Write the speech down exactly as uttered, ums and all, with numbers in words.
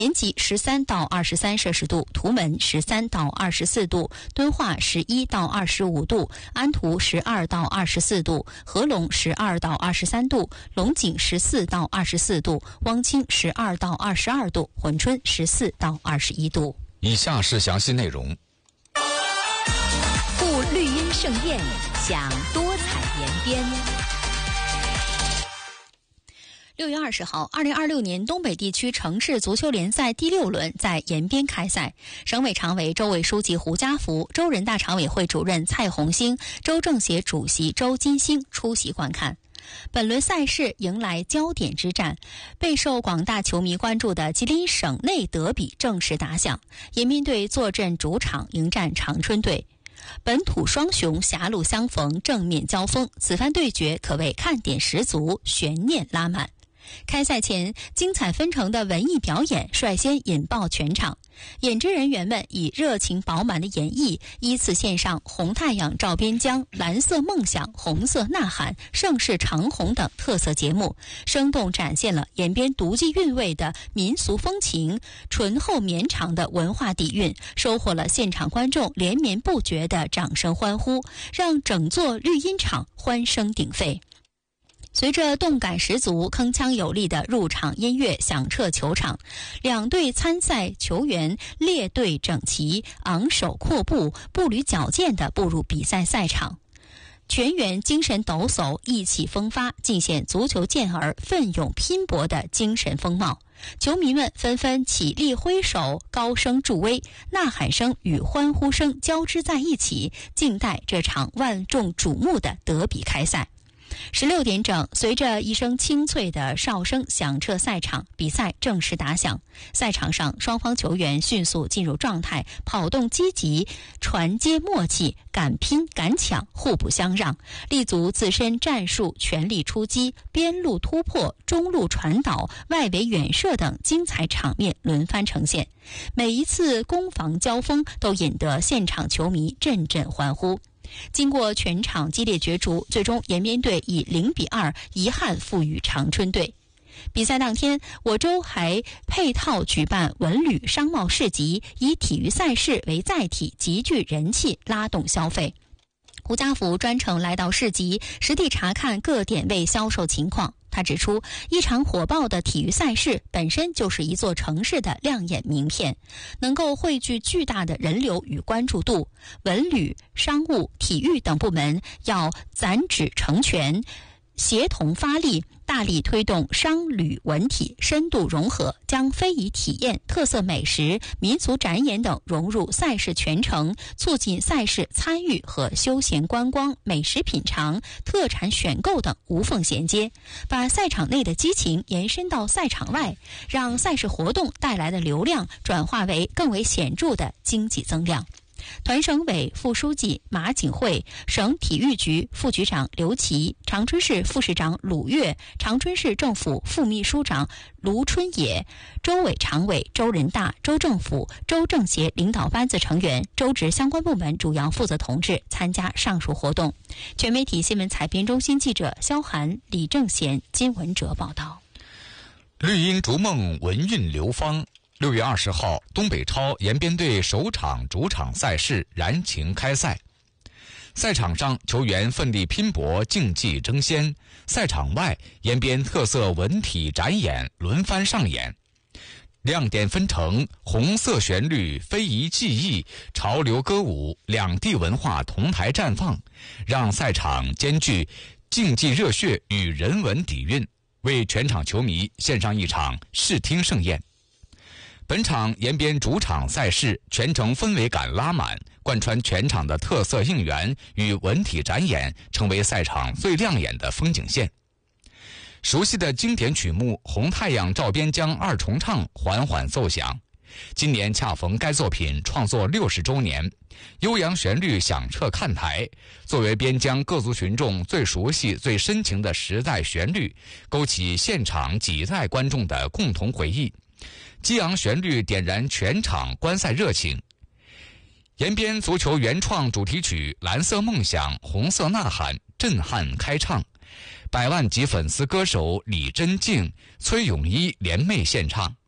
延吉十三到二十三摄氏度，图门十三到二十四度，敦化十一到二十五度，安图十二到二十四度，合龙十二到二十三度，龙井十四到二十四度，汪清十二到二十二度，珲春十四到二十一度。 以下是详细内容。 赴绿荫盛宴，享多彩延边。 六月二十号，二零二六年东北地区城市足球联赛第六轮在延边开赛。省委常委、州委书记胡家福、州人大常委会主任蔡红星、州政协主席周金星出席观看。本轮赛事迎来焦点之战，备受广大球迷关注的吉林省内德比正式打响，延边队坐镇主场迎战长春队。本土双雄狭路相逢，正面交锋，此番对决可谓看点十足，悬念拉满。开赛前，精彩纷呈的文艺表演率先引爆全场，演职人员们以热情饱满的演绎，依次献上《红太阳照边疆》《蓝色梦想》《红色呐喊》《盛世长虹》等特色节目，生动展现了延边独具韵味的民俗风情、醇厚绵长的文化底蕴，收获了现场观众连绵不绝的掌声欢呼，让整座绿茵场欢声鼎沸。随着动感十足、铿锵有力的入场音乐响彻球场，两队参赛球员列队整齐，昂首阔步，步履矫健地步入比赛赛场，全员精神抖擞，意气风发，尽显足球健儿奋勇拼搏的精神风貌。球迷们纷纷起立挥手，高声助威，呐喊声与欢呼声交织在一起，静待这场万众瞩目的德比开赛。十六点整，随着一声清脆的哨声响彻赛场，比赛正式打响。赛场上，双方球员迅速进入状态，跑动积极，传接默契，敢拼敢抢，互不相让，立足自身战术，全力出击，边路突破、中路传导、外围远射等精彩场面轮番呈现。每一次攻防交锋都引得现场球迷阵阵欢呼。经过全场激烈角逐，最终延边队以零比二遗憾负于长春队。比赛当天，我州还配套举办文旅商贸市集，以体育赛事为载体，极具人气，拉动消费。胡家福专程来到市集，实地查看各点位销售情况。他指出，一场火爆的体育赛事本身就是一座城市的亮眼名片，能够汇聚巨大的人流与关注度。文旅、商务、体育等部门要攒指成拳，协同发力，大力推动商旅文体深度融合，将非遗体验、特色美食、民俗展演等融入赛事全程，促进赛事参与和休闲观光、美食品尝、特产选购等无缝衔接，把赛场内的激情延伸到赛场外，让赛事活动带来的流量转化为更为显著的经济增量。团省委副书记马景惠、省体育局副局长刘琦、长春市副市长鲁跃、长春市政府副秘书长卢春野、州委常委、州人大、州政府、州政协领导班子成员、州直相关部门主要负责同志参加上述活动。全媒体新闻采编中心记者肖涵、李正贤、金文哲报道。 绿茵逐梦，文韵流芳。六月二十号，东北超延边队首场主场赛事燃情开赛。赛场上，球员奋力拼搏，竞技争先；赛场外，延边特色文体展演轮番上演，亮点纷呈，红色旋律、非遗技艺、潮流歌舞两地文化同台绽放，让赛场兼具竞技热血与人文底蕴，为全场球迷献上一场视听盛宴。本场延边主场赛事全程氛围感拉满，贯穿全场的特色应援与文体展演成为赛场最亮眼的风景线。熟悉的经典曲目《红太阳照边疆》二重唱缓缓奏响，今年恰逢该作品创作六十周年，悠扬旋律响彻看台。作为边疆各族群众最熟悉、最深情的时代旋律，勾起现场几代观众的共同回忆。激昂旋律点燃全场观赛热情。延边足球原创主题曲《蓝色梦想》《红色呐喊》震撼开唱，百万级粉丝歌手李贞静、崔永一联袂献唱。